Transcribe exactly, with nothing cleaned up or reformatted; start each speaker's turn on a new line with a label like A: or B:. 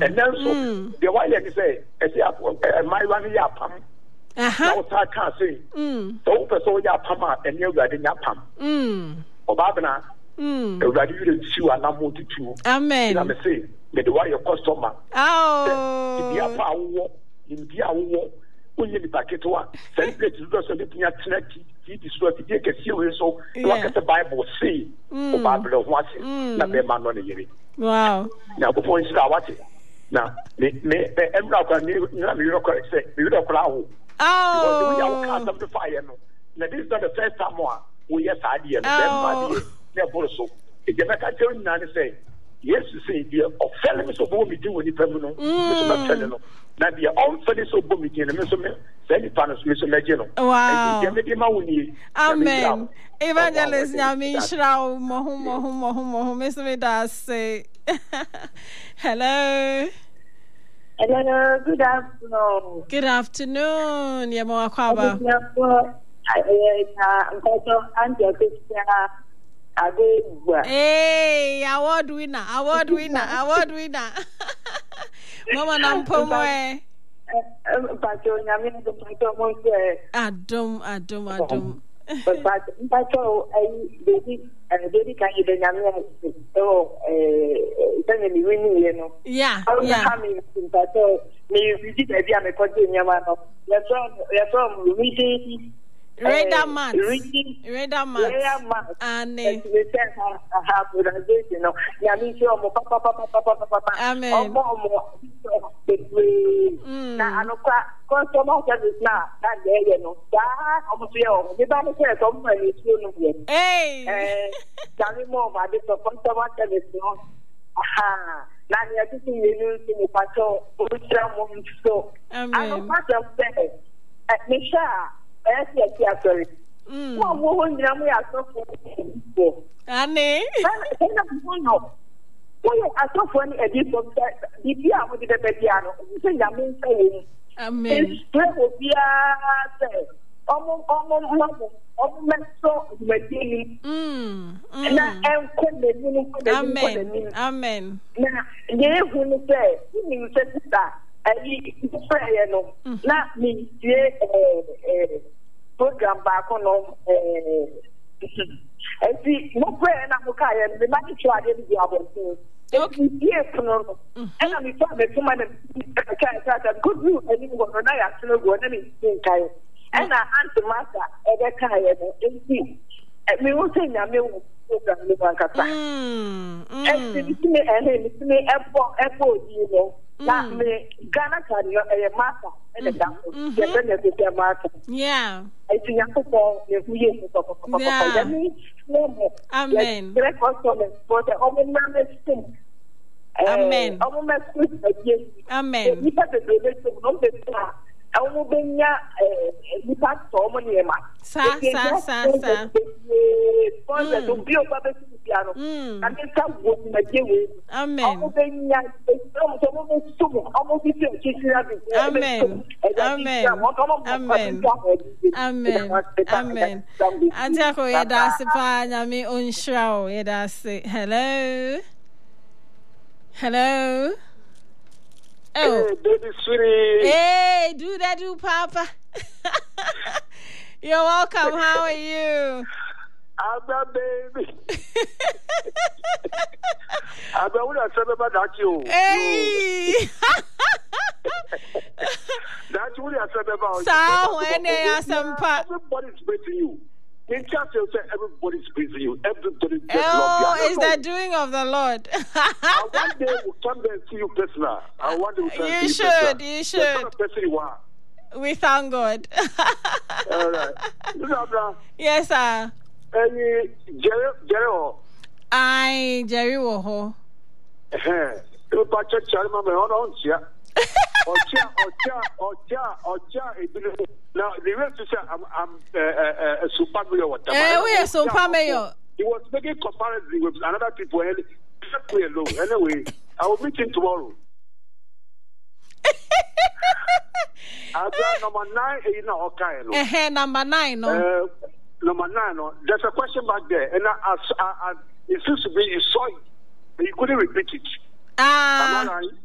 A: And then so the while you say, as my one year pam. Aha. I can't say. Mm. So so ya pama and you got in your pam. Mm. Obabana. Mm. You got you to chew and I'm wanted to. Amen. I'm saying, the way your customer. Oh. The upper war, in the hour, when you packet one, celebrate to us and looking at Trinity, he destroyed the take a serious so like the Bible say. Oh, Bible of what's it? Not the man on the year. Wow. Now, before you start watching. Now, me, me, I'm not going to say, you don't crowd. Oh, we are cast of the fire. Now, this is not the first time we have idea. Oh, never so. If you make a tell you, I say, yes, you say, the offenders of what we do with the criminal. Now, the unfairness of what we do, and Mister Send it to Mister Legend. Wow. Amen. Evangelist Yami Shrao Mohum Mohum Mohum Mohum Mister Medas say hello.
B: Hello, good afternoon.
A: Good afternoon, Yamo Akwaba. Hey, award winner, award winner, award winner. Mama Nampomo. Adom, Adom, Adom.
B: But but so I baby and baby can you then so uh winning you know.
A: Yeah.
B: Yeah. Coming but so me visit maybe I'm a continue man. You're from you're from reading
A: Radar man. Radar man. And
B: I have organization no. Ya mi sure mo papa papa papa papa.
A: Amen.
B: Omo omo na anokwa customer service na that there no. Da omo so yo. Me ba me say so mo ni so no ye.
A: Hey.
B: Eh, dami mo ma de customer service no. Aha. Na ni ati ni ni ni pato o tira mo so.
A: Amen.
B: Anokwa say eh me sha yes, yes, yes, sorry. Mm. What woman you are so for?
A: Annie.
B: No. Why are so funny a bit of that? The Pia with the piano. You say, Yamin saying, Amen. Almost, almost, almost so materially. Hm. And I am Amen. Amen. Now, they who say, you said that. I pray no. Not me, program back on eh I see no prayer na mukaya the money to ade di abo so yes no and I'm talking to my good news and you go na ya tell go na me kai and I answer master e be kai no e see me wo say na me wo program ni ban kata mm mm e see me e see me e bo e bo di no na me Ghana can you a master and a down. Yeah. I think I'm for the Amen. Amen. Amen. I will be near the past so many a month. Sa, sa, sa, sa. To be a public piano. And then some would make you. Amen. Almost Amen. Amen. Amen. Amen. Amen. And Jaco, yeah, that's the fine. I mean, on show. Yeah, that's it. Hello. Hello. Oh,
C: hey, baby sweetie.
A: Hey, do that, do Papa. You're welcome. How are you?
C: I'm a baby. I'm a woman. I'm about that you.
A: Hey.
C: That's what I'm about.
A: So when they are some part,
C: everybody's praising you. In church, you say everybody's praising you. Everybody just
A: oh,
C: love you.
A: Is the doing of the Lord?
C: I one day will come there and see you personally. I want to see
A: you. Should, you should. You
C: should.
A: We thank God.
C: All right.
A: Yes, sir.
C: Hey, Jerry, Jerry.
A: I Jerry Woho.
C: Eh, you patch your child, my own chair. Ocha, Ocha, Ocha, Ocha. Now, the rest is I'm, I'm uh, uh, a super mayor.
A: Eh, we are super mayor.
C: He was making comparison with another people. Anyway, I will meet him tomorrow. I'll number nine, you know, okay.
A: Eh, number nine, no.
C: Uh, number nine, no. There's a question back there, and I, I, I, it seems to be you saw it, but you couldn't repeat it.
A: Ah.
C: Am I right?